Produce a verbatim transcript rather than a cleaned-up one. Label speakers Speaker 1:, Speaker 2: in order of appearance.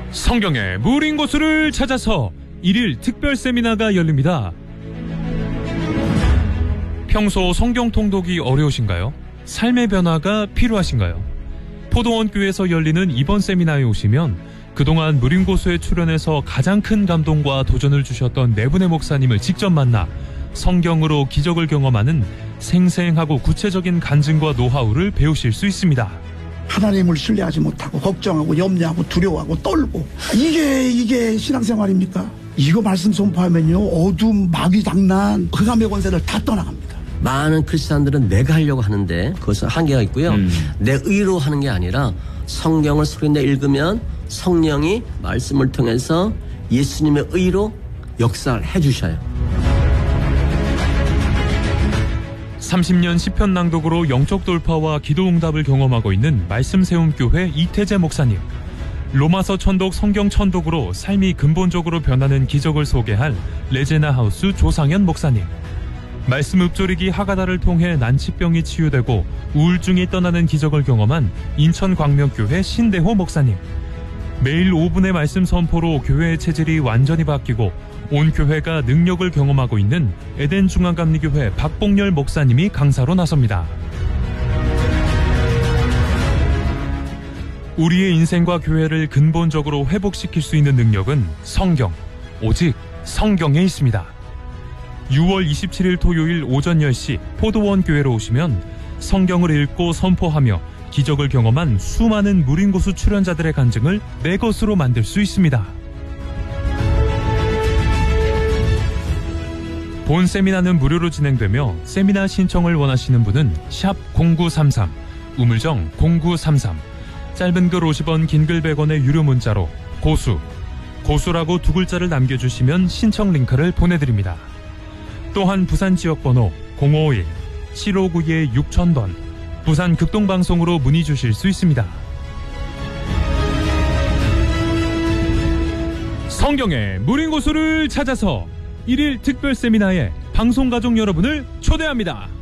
Speaker 1: 성경의 무린 고수를 찾아서 일일 특별 세미나가 열립니다. 평소 성경 통독이 어려우신가요? 삶의 변화가 필요하신가요? 포도원교회에서 열리는 이번 세미나에 오시면 그동안 무린 고수에 출연해서 가장 큰 감동과 도전을 주셨던 네 분의 목사님을 직접 만나 성경으로 기적을 경험하는 생생하고 구체적인 간증과 노하우를 배우실 수 있습니다.
Speaker 2: 하나님을 신뢰하지 못하고 걱정하고 염려하고 두려워하고 떨고, 이게 이게 신앙생활입니까? 이거 말씀 선포하면요, 어둠, 마귀 장난, 흑암의 권세를 다 떠나갑니다.
Speaker 3: 많은 크리스찬들은 내가 하려고 하는데 그것은 한계가 있고요. 음. 내 의로 하는 게 아니라 성경을 소리내 읽으면 성령이 말씀을 통해서 예수님의 의로 역사를 해주셔요.
Speaker 1: 삼십 년 시편 낭독으로 영적 돌파와 기도 응답을 경험하고 있는 말씀세움교회 이태재 목사님. 로마서 천독, 성경 천독으로 삶이 근본적으로 변하는 기적을 소개할 레제나 하우스 조상현 목사님. 말씀 읊조리기 하가다를 통해 난치병이 치유되고 우울증이 떠나는 기적을 경험한 인천광명교회 신대호 목사님. 매일 오 분의 말씀 선포로 교회의 체질이 완전히 바뀌고 온 교회가 능력을 경험하고 있는 에덴 중앙감리교회 박봉열 목사님이 강사로 나섭니다. 우리의 인생과 교회를 근본적으로 회복시킬 수 있는 능력은 성경, 오직 성경에 있습니다. 유월 이십칠일 토요일 오전 열 시 포도원 교회로 오시면 성경을 읽고 선포하며 기적을 경험한 수많은 무린고수 출연자들의 간증을 내 것으로 만들 수 있습니다. 본 세미나는 무료로 진행되며 세미나 신청을 원하시는 분은 샵 공구삼삼, 우물정 공구삼삼, 짧은 글 오십 원, 긴 글 백 원의 유료 문자로 고수, 고수라고 두 글자를 남겨주시면 신청 링크를 보내드립니다. 또한 부산 지역번호 공오일 칠오구이 육천 번, 부산 극동방송으로 문의 주실 수 있습니다. 성경의 무린 고수를 찾아서 일일 특별 세미나에 방송가족 여러분을 초대합니다.